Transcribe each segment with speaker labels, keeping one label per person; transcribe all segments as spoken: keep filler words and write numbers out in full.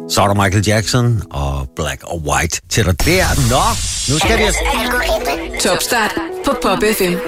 Speaker 1: Så er der Michael Jackson og Black or White til dig der. Nå, nu skal vi...
Speaker 2: Topstart på Pop F M.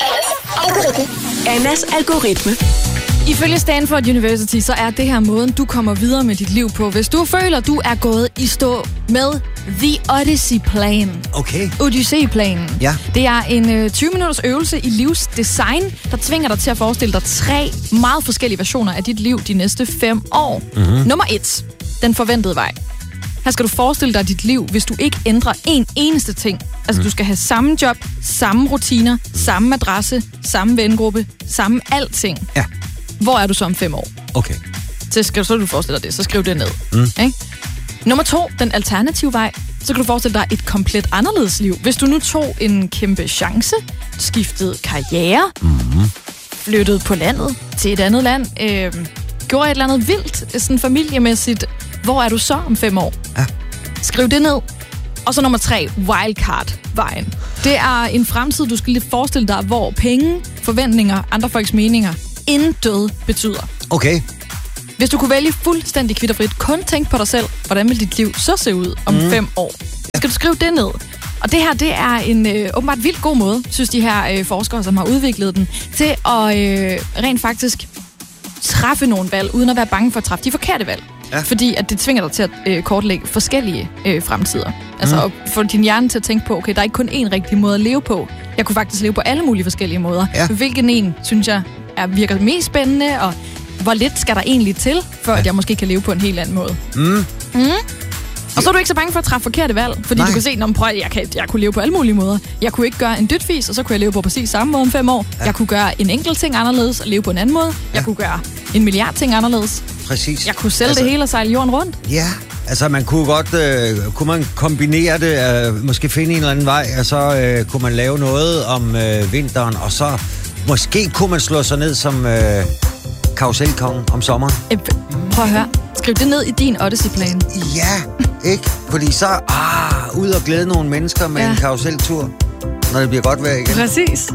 Speaker 2: Annas algoritme.
Speaker 3: Ifølge Stanford University, så er det her måden, du kommer videre med dit liv på. Hvis du føler, du er gået i stå med The Odyssey-plan.
Speaker 1: Okay.
Speaker 3: Odyssey-planen.
Speaker 1: Ja.
Speaker 3: Det er en tyve minutters øvelse i livsdesign, der tvinger dig til at forestille dig tre meget forskellige versioner af dit liv de næste fem år. Mm-hmm. Nummer et. Den forventede vej. Her skal du forestille dig dit liv, hvis du ikke ændrer en eneste ting. Altså, mm. du skal have samme job, samme rutiner, samme adresse, samme vengruppe, samme alting.
Speaker 1: Ja.
Speaker 3: Hvor er du så om fem år?
Speaker 1: Okay.
Speaker 3: Så skal så du forestille dig det, så skriv det ned.
Speaker 1: Mm.
Speaker 3: Okay? Nummer to, den alternative vej. Så kan du forestille dig et komplet anderledes liv. Hvis du nu tog en kæmpe chance, skiftede karriere, mm. flyttede på landet til et andet land, øh, gjorde et eller andet vildt, sådan familiemæssigt. Hvor er du så om fem år?
Speaker 1: Ja.
Speaker 3: Skriv det ned. Og så nummer tre, wildcard-vejen. Det er en fremtid, du skal lige forestille dig, hvor penge, forventninger, andre folks meninger, intet betyder.
Speaker 1: Okay.
Speaker 3: Hvis du kunne vælge fuldstændig kvitterfrit, kun tænk på dig selv, hvordan vil dit liv så se ud om mm. fem år? Skal du skrive det ned? Og det her, det er en øh, åbenbart vildt god måde, synes de her øh, forskere, som har udviklet den, til at øh, rent faktisk træffe nogle valg, uden at være bange for at træffe de forkerte valg. Ja. Fordi at det tvinger dig til at øh, kortlægge forskellige øh, fremtider. Altså mm. at få din hjerne til at tænke på, okay, der er ikke kun én rigtig måde at leve på. Jeg kunne faktisk leve på alle mulige forskellige måder. Ja. Hvilken en, synes jeg, er, virker mest spændende, og hvor lidt skal der egentlig til, før ja. at jeg måske kan leve på en helt anden måde. Mm. Mm. Og så er du ikke så bange for at træffe forkerte valg, fordi Nej. du kan se, når prøv, jeg, kan, jeg kunne leve på alle mulige måder. Jeg kunne ikke gøre en dødfis, og så kunne jeg leve på præcis samme måde om fem år. Ja. Jeg kunne gøre en enkelt ting anderledes og leve på en anden måde. Ja. Jeg kunne gøre en milliard ting anderledes.
Speaker 1: Præcis.
Speaker 3: Jeg kunne sælge altså, det hele og sejle jorden rundt.
Speaker 1: Ja, altså man kunne godt, øh, kunne man kombinere det, øh, måske finde en eller anden vej, og så øh, kunne man lave noget om øh, vinteren, og så måske kunne man slå sig ned som øh, karuselkonge om sommeren. Øh,
Speaker 3: prøv at høre. Skriv det ned i din Odyssey-plan.
Speaker 1: Ja, ikke? Fordi så, ah, ud og glæde nogle mennesker med ja. en karuseltur, når det bliver godt vejr igen.
Speaker 3: Præcis.